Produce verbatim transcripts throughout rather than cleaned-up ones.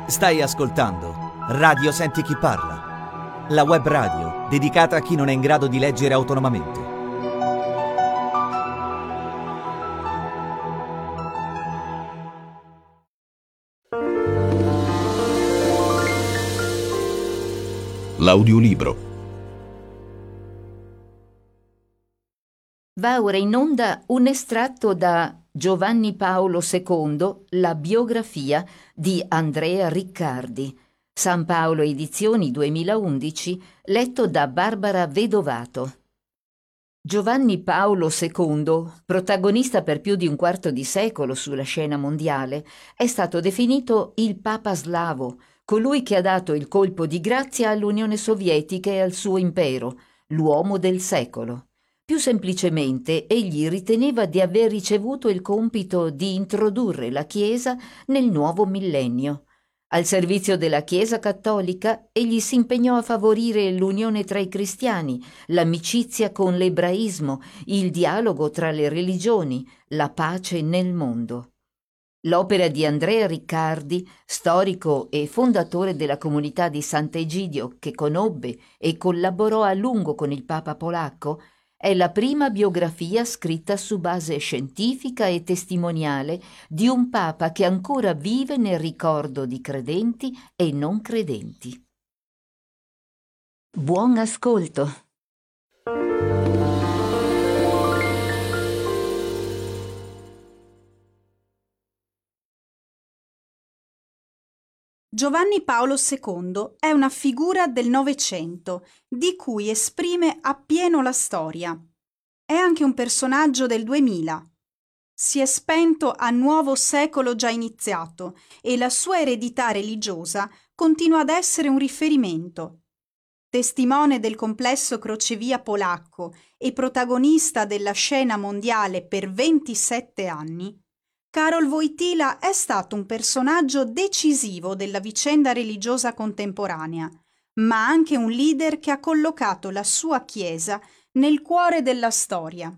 Stai ascoltando Radio Senti Chi Parla, la web radio dedicata a chi non è in grado di leggere autonomamente. L'audiolibro. Va ora in onda un estratto da Giovanni Paolo secondo, la biografia di Andrea Riccardi, San Paolo Edizioni duemilaundici, letto da Barbara Vedovato. Giovanni Paolo secondo, protagonista per più di un quarto di secolo sulla scena mondiale, è stato definito il Papa slavo, colui che ha dato il colpo di grazia all'Unione Sovietica e al suo impero, l'uomo del secolo. Più semplicemente, egli riteneva di aver ricevuto il compito di introdurre la Chiesa nel nuovo millennio. Al servizio della Chiesa cattolica, egli si impegnò a favorire l'unione tra i cristiani, l'amicizia con l'ebraismo, il dialogo tra le religioni, la pace nel mondo. L'opera di Andrea Riccardi, storico e fondatore della comunità di Sant'Egidio, che conobbe e collaborò a lungo con il Papa polacco, è la prima biografia scritta su base scientifica e testimoniale di un Papa che ancora vive nel ricordo di credenti e non credenti. Buon ascolto. Giovanni Paolo secondo è una figura del Novecento di cui esprime appieno la storia. È anche un personaggio del duemila. Si è spento a nuovo secolo già iniziato e la sua eredità religiosa continua ad essere un riferimento. Testimone del complesso crocevia polacco e protagonista della scena mondiale per ventisette anni, Karol Wojtyła è stato un personaggio decisivo della vicenda religiosa contemporanea, ma anche un leader che ha collocato la sua Chiesa nel cuore della storia.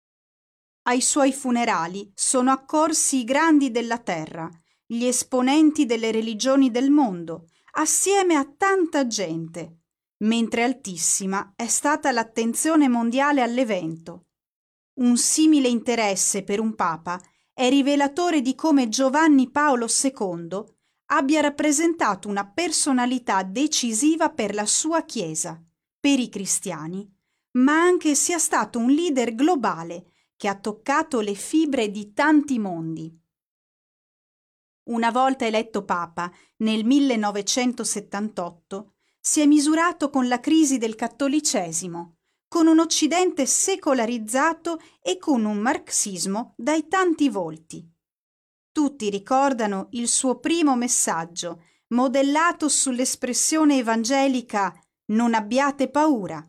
Ai suoi funerali sono accorsi i grandi della terra, gli esponenti delle religioni del mondo, assieme a tanta gente, mentre altissima è stata l'attenzione mondiale all'evento. Un simile interesse per un Papa è rivelatore di come Giovanni Paolo secondo abbia rappresentato una personalità decisiva per la sua Chiesa, per i cristiani, ma anche sia stato un leader globale che ha toccato le fibre di tanti mondi. Una volta eletto Papa, nel millenovecentosettantotto, si è misurato con la crisi del cattolicesimo, con un Occidente secolarizzato e con un marxismo dai tanti volti. Tutti ricordano il suo primo messaggio, modellato sull'espressione evangelica «Non abbiate paura».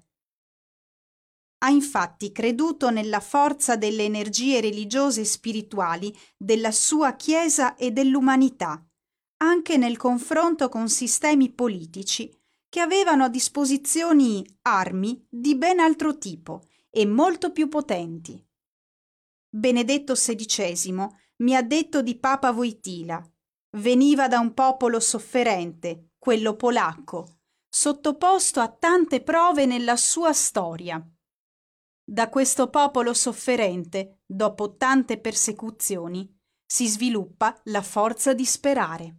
Ha infatti creduto nella forza delle energie religiose e spirituali della sua Chiesa e dell'umanità, anche nel confronto con sistemi politici che avevano a disposizione armi di ben altro tipo e molto più potenti. Benedetto sedicesimo mi ha detto di Papa Wojtyła: veniva da un popolo sofferente, quello polacco, sottoposto a tante prove nella sua storia. Da questo popolo sofferente, dopo tante persecuzioni, si sviluppa la forza di sperare.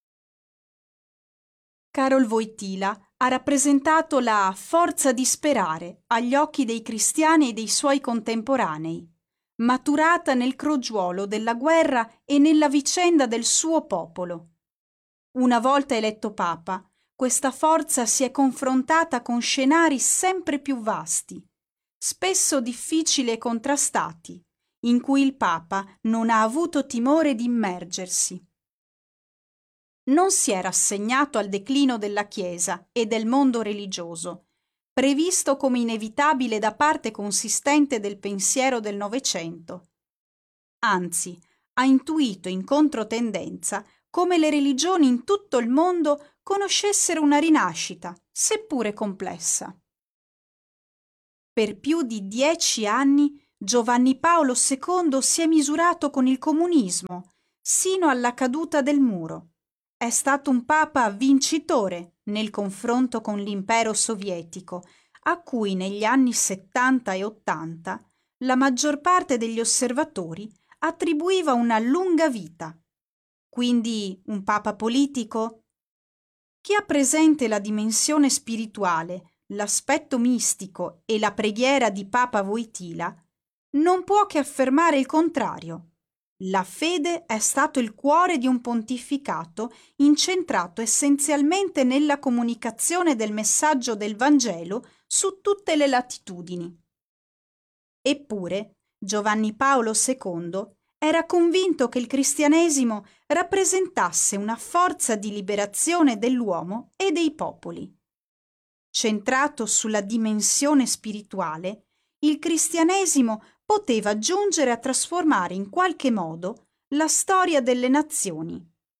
Karol Wojtyła ha rappresentato la forza di sperare agli occhi dei cristiani e dei suoi contemporanei, maturata nel crogiuolo della guerra e nella vicenda del suo popolo. Una volta eletto Papa, questa forza si è confrontata con scenari sempre più vasti, spesso difficili e contrastati, in cui il Papa non ha avuto timore di immergersi. Non si è rassegnato al declino della Chiesa e del mondo religioso, previsto come inevitabile da parte consistente del pensiero del Novecento. Anzi, ha intuito in controtendenza come le religioni in tutto il mondo conoscessero una rinascita, seppure complessa. Per più di dieci anni Giovanni Paolo secondo si è misurato con il comunismo, sino alla caduta del muro, è stato un papa vincitore nel confronto con l'impero sovietico, a cui negli anni settanta e ottanta la maggior parte degli osservatori attribuiva una lunga vita. Quindi un papa politico? Chi ha presente la dimensione spirituale, l'aspetto mistico e la preghiera di Papa Wojtyla non può che affermare il contrario. La fede è stato il cuore di un pontificato incentrato essenzialmente nella comunicazione del messaggio del Vangelo su tutte le latitudini. Eppure, Giovanni Paolo secondo era convinto che il cristianesimo rappresentasse una forza di liberazione dell'uomo e dei popoli. Centrato sulla dimensione spirituale, il cristianesimo poteva giungere a trasformare in qualche modo la storia delle nazioni.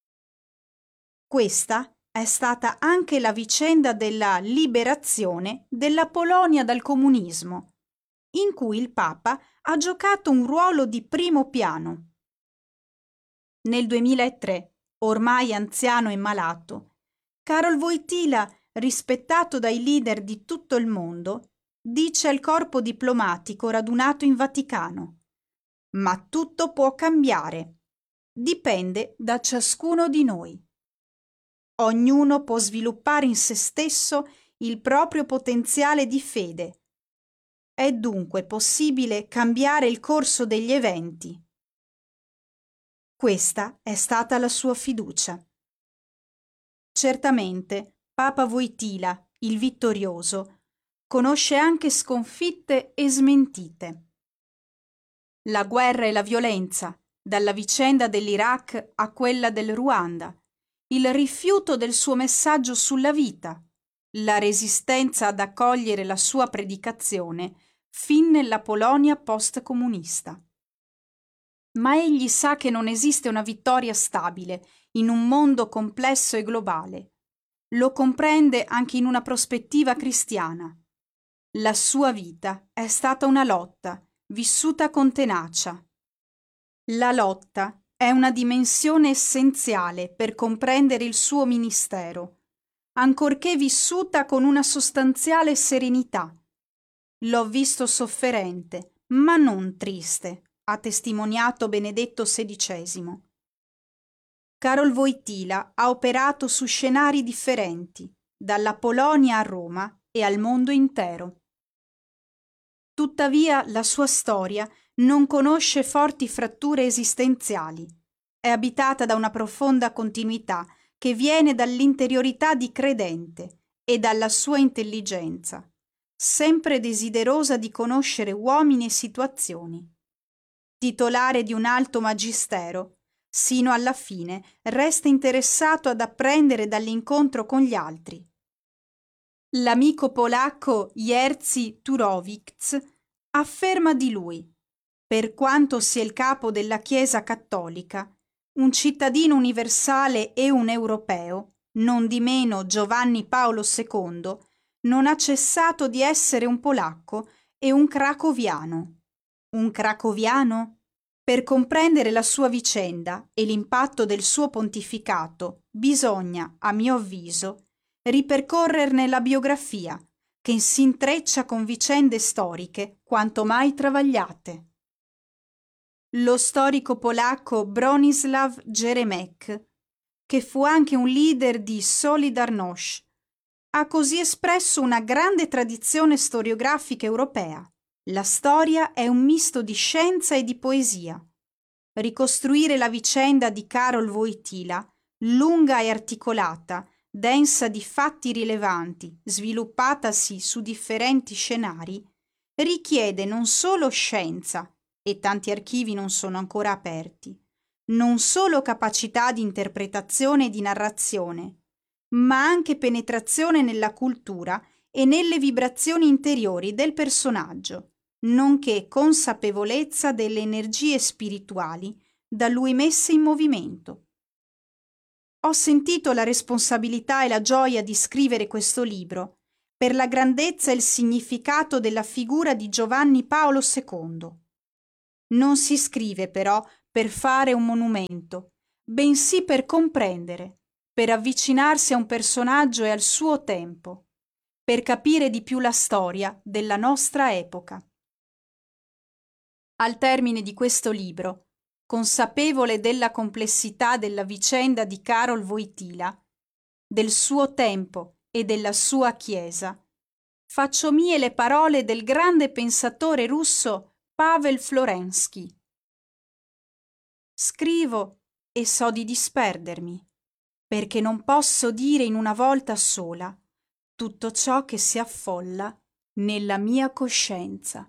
Questa è stata anche la vicenda della liberazione della Polonia dal comunismo, in cui il Papa ha giocato un ruolo di primo piano. Nel duemilatré, ormai anziano e malato, Karol Wojtyla, rispettato dai leader di tutto il mondo, dice al corpo diplomatico radunato in Vaticano: «Ma tutto può cambiare. Dipende da ciascuno di noi. Ognuno può sviluppare in se stesso il proprio potenziale di fede. È dunque possibile cambiare il corso degli eventi». Questa è stata la sua fiducia. Certamente Papa Wojtyla, il vittorioso, conosce anche sconfitte e smentite. La guerra e la violenza, dalla vicenda dell'Iraq a quella del Ruanda, il rifiuto del suo messaggio sulla vita, la resistenza ad accogliere la sua predicazione fin nella Polonia post-comunista. Ma egli sa che non esiste una vittoria stabile in un mondo complesso e globale. Lo comprende anche in una prospettiva cristiana. La sua vita è stata una lotta, vissuta con tenacia. La lotta è una dimensione essenziale per comprendere il suo ministero, ancorché vissuta con una sostanziale serenità. L'ho visto sofferente, ma non triste, ha testimoniato Benedetto sedicesimo. Karol Wojtyla ha operato su scenari differenti, dalla Polonia a Roma e al mondo intero. Tuttavia la sua storia non conosce forti fratture esistenziali. È abitata da una profonda continuità che viene dall'interiorità di credente e dalla sua intelligenza, sempre desiderosa di conoscere uomini e situazioni. Titolare di un alto magistero, sino alla fine resta interessato ad apprendere dall'incontro con gli altri. L'amico polacco Jerzy Turowiec afferma di lui: per quanto sia il capo della Chiesa cattolica, un cittadino universale e un europeo, non di meno Giovanni Paolo secondo, non ha cessato di essere un polacco e un cracoviano. Un cracoviano? Per comprendere la sua vicenda e l'impatto del suo pontificato bisogna, a mio avviso, ripercorrerne la biografia, che si intreccia con vicende storiche quanto mai travagliate. Lo storico polacco Bronisław Geremek, che fu anche un leader di Solidarność, ha così espresso una grande tradizione storiografica europea. La storia è un misto di scienza e di poesia. Ricostruire la vicenda di Karol Wojtyla, lunga e articolata, densa di fatti rilevanti, sviluppatasi su differenti scenari, richiede non solo scienza, e tanti archivi non sono ancora aperti, non solo capacità di interpretazione e di narrazione, ma anche penetrazione nella cultura e nelle vibrazioni interiori del personaggio, nonché consapevolezza delle energie spirituali da lui messe in movimento. Ho sentito la responsabilità e la gioia di scrivere questo libro per la grandezza e il significato della figura di Giovanni Paolo secondo. Non si scrive però per fare un monumento, bensì per comprendere, per avvicinarsi a un personaggio e al suo tempo, per capire di più la storia della nostra epoca. Al termine di questo libro, consapevole della complessità della vicenda di Karol Wojtyła, del suo tempo e della sua Chiesa, faccio mie le parole del grande pensatore russo Pavel Florensky. Scrivo e so di disperdermi, perché non posso dire in una volta sola tutto ciò che si affolla nella mia coscienza.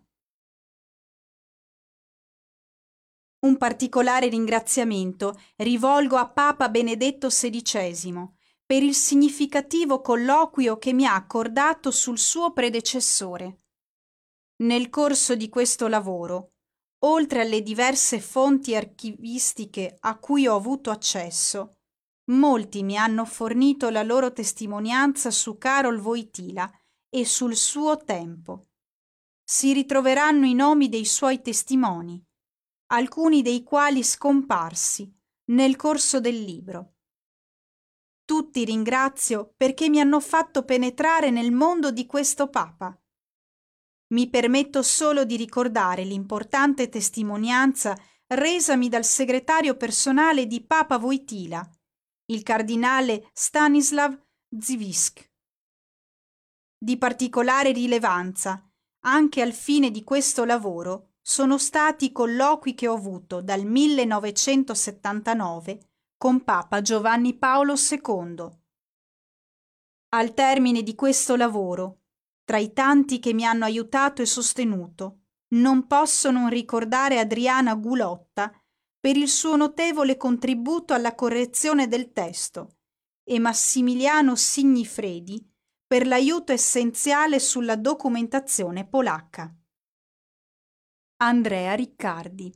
Un particolare ringraziamento rivolgo a Papa Benedetto sedicesimo per il significativo colloquio che mi ha accordato sul suo predecessore. Nel corso di questo lavoro, oltre alle diverse fonti archivistiche a cui ho avuto accesso, molti mi hanno fornito la loro testimonianza su Karol Wojtyła e sul suo tempo. Si ritroveranno i nomi dei suoi testimoni, alcuni dei quali scomparsi nel corso del libro. Tutti ringrazio perché mi hanno fatto penetrare nel mondo di questo Papa. Mi permetto solo di ricordare l'importante testimonianza resami dal segretario personale di Papa Wojtyła, il cardinale Stanislav Dziwisz. Di particolare rilevanza, anche al fine di questo lavoro, sono stati i colloqui che ho avuto dal millenovecentosettantanove con Papa Giovanni Paolo secondo. Al termine di questo lavoro, tra i tanti che mi hanno aiutato e sostenuto, non posso non ricordare Adriana Gulotta per il suo notevole contributo alla correzione del testo e Massimiliano Signifredi per l'aiuto essenziale sulla documentazione polacca. Andrea Riccardi.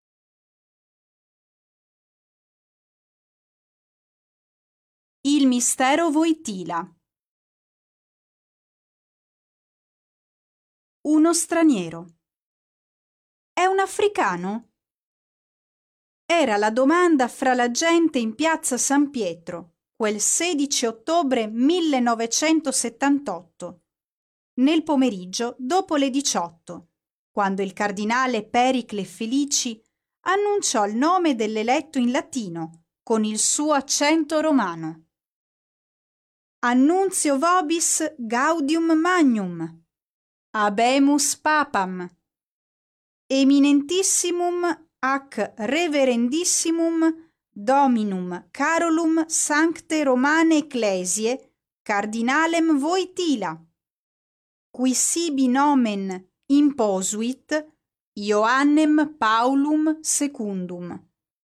Il mistero Wojtyła. Uno straniero. È un africano? Era la domanda fra la gente in piazza San Pietro, quel sedici ottobre millenovecentosettantotto, nel pomeriggio dopo le diciotto, quando il cardinale Pericle Felici annunciò il nome dell'eletto in latino, con il suo accento romano. Annunzio vobis gaudium magnum, habemus papam, eminentissimum ac reverendissimum dominum Carolum Sancte Romane Ecclesiae cardinalem Wojtyła, qui sibi nomen imposuit Ioannem Paulum secundum.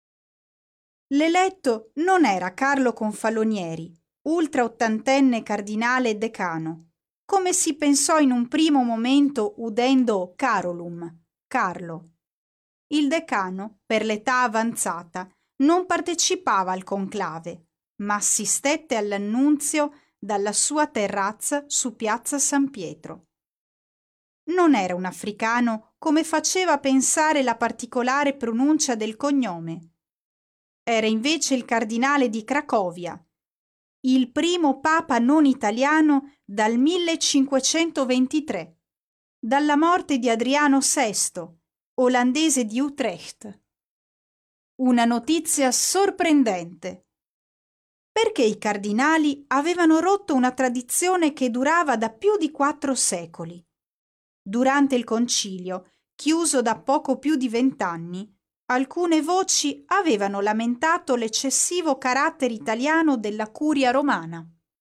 L'eletto non era Carlo Confalonieri, ultra ottantenne cardinale e decano, come si pensò in un primo momento udendo Carolum, Carlo. Il decano, per l'età avanzata, non partecipava al conclave, ma assistette all'annunzio dalla sua terrazza su piazza San Pietro. Non era un africano come faceva pensare la particolare pronuncia del cognome. Era invece il cardinale di Cracovia, il primo papa non italiano dal millecinquecentoventitré, dalla morte di Adriano sesto, olandese di Utrecht. Una notizia sorprendente, perché i cardinali avevano rotto una tradizione che durava da più di quattro secoli. Durante il concilio, chiuso da poco più di vent'anni, alcune voci avevano lamentato l'eccessivo carattere italiano della curia romana.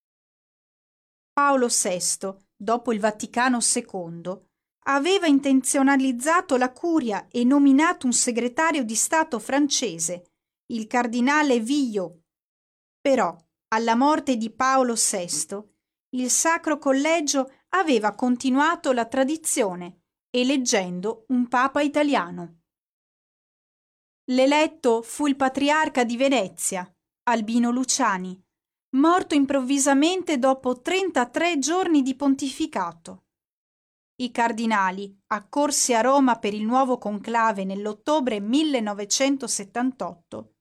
Paolo sesto, dopo il Vaticano secondo, aveva intenzionalizzato la curia e nominato un segretario di Stato francese, il cardinale Villot. Però, alla morte di Paolo sesto, il Sacro Collegio aveva continuato la tradizione, eleggendo un papa italiano. L'eletto fu il patriarca di Venezia, Albino Luciani, morto improvvisamente dopo trentatré giorni di pontificato. I cardinali, accorsi a Roma per il nuovo conclave nell'ottobre millenovecentosettantotto,